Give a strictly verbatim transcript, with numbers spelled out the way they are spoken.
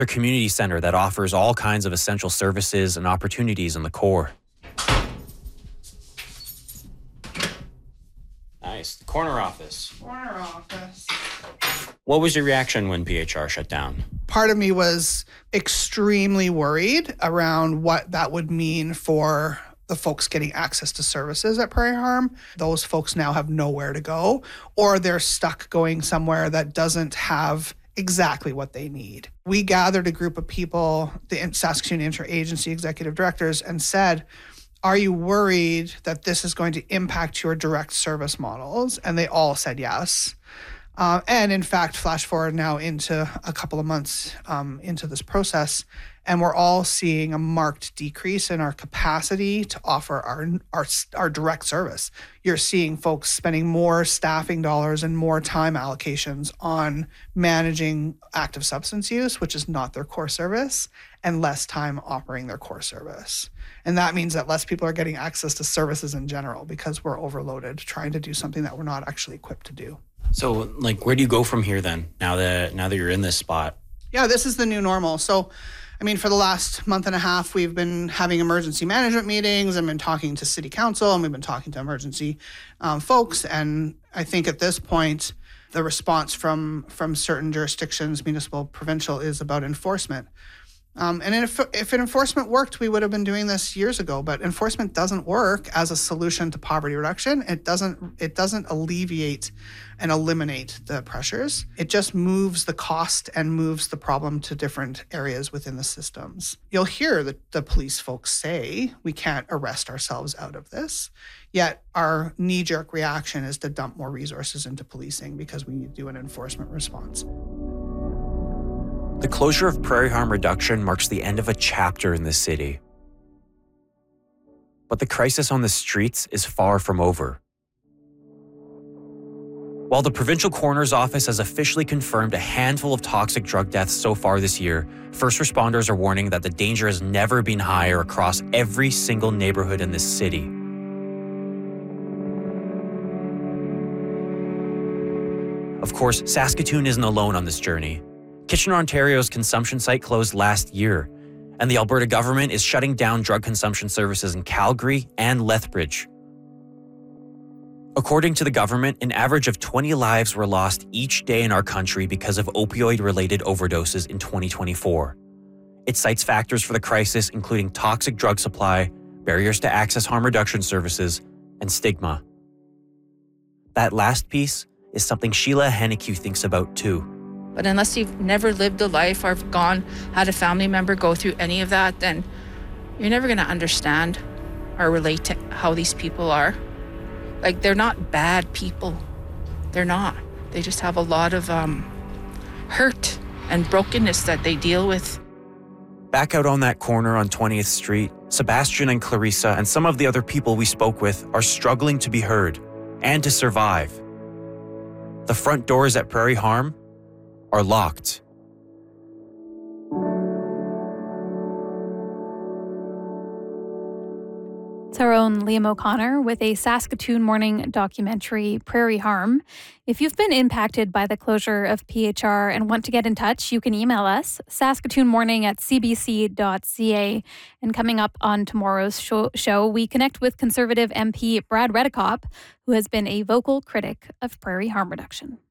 a community center that offers all kinds of essential services and opportunities in the core. Nice. The corner office. Corner office. What was your reaction when P H R shut down? Part of me was extremely worried around what that would mean for the folks getting access to services at Prairie Harm. Those folks now have nowhere to go, or they're stuck going somewhere that doesn't have exactly what they need. We gathered a group of people, the Saskatoon Interagency Executive Directors, and said, are you worried that this is going to impact your direct service models? And they all said yes. Uh, and in fact, flash forward now into a couple of months um, into this process, and we're all seeing a marked decrease in our capacity to offer our, our our direct service. You're seeing folks spending more staffing dollars and more time allocations on managing active substance use, which is not their core service, and less time operating their core service. And that means that less people are getting access to services in general because we're overloaded trying to do something that we're not actually equipped to do. So, like, where do you go from here then, now that now that you're in this spot? Yeah, this is the new normal. So, I mean, for the last month and a half, we've been having emergency management meetings and been talking to city council, and we've been talking to emergency um, folks. And I think at this point, the response from from certain jurisdictions, municipal, provincial, is about enforcement. Um, and if, if enforcement worked, we would have been doing this years ago. But enforcement doesn't work as a solution to poverty reduction. It doesn't. It doesn't alleviate and eliminate the pressures. It just moves the cost and moves the problem to different areas within the systems. You'll hear the, the police folks say we can't arrest ourselves out of this. Yet our knee-jerk reaction is to dump more resources into policing because we need to do an enforcement response. The closure of Prairie Harm Reduction marks the end of a chapter in the city. But the crisis on the streets is far from over. While the Provincial Coroner's Office has officially confirmed a handful of toxic drug deaths so far this year, first responders are warning that the danger has never been higher across every single neighborhood in this city. Of course, Saskatoon isn't alone on this journey. Kitchener, Ontario's consumption site closed last year, and the Alberta government is shutting down drug consumption services in Calgary and Lethbridge. According to the government, an average of twenty lives were lost each day in our country because of opioid-related overdoses in twenty twenty-four. It cites factors for the crisis, including toxic drug supply, barriers to access harm reduction services, and stigma. That last piece is something Sheila Hennique thinks about too. But unless you've never lived a life or gone, had a family member go through any of that, then you're never going to understand or relate to how these people are. Like, they're not bad people. They're not. They just have a lot of um, hurt and brokenness that they deal with. Back out on that corner on twentieth Street, Sebastian and Clarissa and some of the other people we spoke with are struggling to be heard and to survive. The front doors at Prairie Harm are locked. It's our own Liam O'Connor with a Saskatoon Morning documentary, Prairie Harm. If you've been impacted by the closure of P H R and want to get in touch, you can email us, saskatoonmorning at c b c dot c a. And coming up on tomorrow's show, show, we connect with Conservative M P Brad Redekop, who has been a vocal critic of Prairie Harm Reduction.